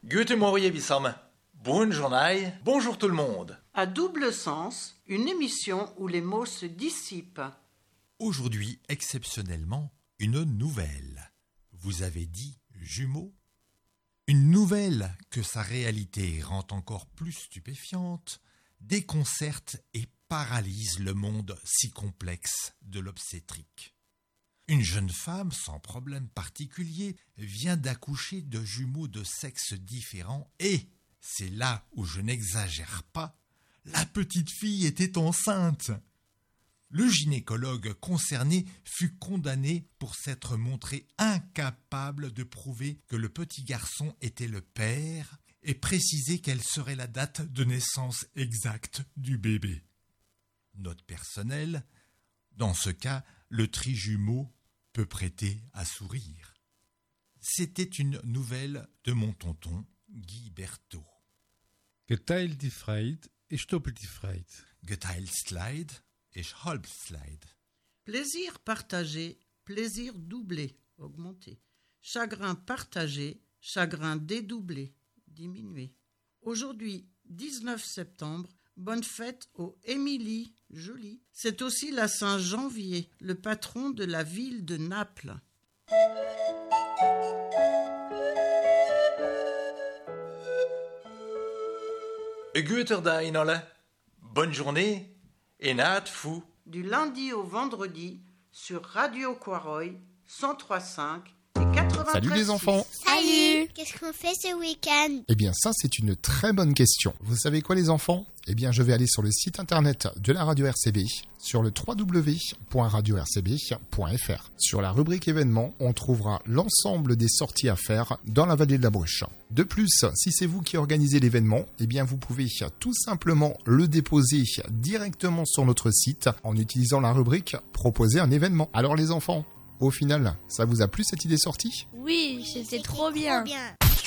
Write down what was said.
Guten Morgen Bissam. Bonne journée. Bonjour tout le monde. À double sens, une émission où les mots se dissipent. Aujourd'hui, exceptionnellement, une nouvelle. Vous avez dit jumeaux ? Une nouvelle que sa réalité rend encore plus stupéfiante, déconcerte et paralyse le monde si complexe de l'obstétrique. Une jeune femme sans problème particulier vient d'accoucher de jumeaux de sexe différent et, c'est là où je n'exagère pas, la petite fille était enceinte. Le gynécologue concerné fut condamné pour s'être montré incapable de prouver que le petit garçon était le père et préciser quelle serait la date de naissance exacte du bébé. Note personnelle, dans ce cas, le trijumeau peut prêter à sourire. C'était une nouvelle de mon tonton Guy Berthaud. Geteilt die Freude ist doppelt die Freude. Geteilt Slide ist halb Slide. Plaisir partagé, plaisir doublé, augmenté. Chagrin partagé, chagrin dédoublé, diminué. Aujourd'hui, 19 septembre, bonne fête aux Émilie, jolie. C'est aussi la Saint-Janvier, le patron de la ville de Naples. Guten Tag alle. Bonne journée et nat fou. Du lundi au vendredi sur Radio Quaroy 103.5 et 93.6. Salut les enfants. Salut. Qu'est-ce qu'on fait ce week-end? Eh bien ça c'est une très bonne question. Vous savez quoi les enfants? Eh bien je vais aller sur le site internet de la radio RCB, sur le www.radio-rcb.fr. Sur la rubrique événements, on trouvera l'ensemble des sorties à faire dans la vallée de la Bruche. De plus, si c'est vous qui organisez l'événement, eh bien vous pouvez tout simplement le déposer directement sur notre site en utilisant la rubrique Proposer un événement. Alors les enfants, au final, ça vous a plu cette idée sortie? Oui, c'était trop bien.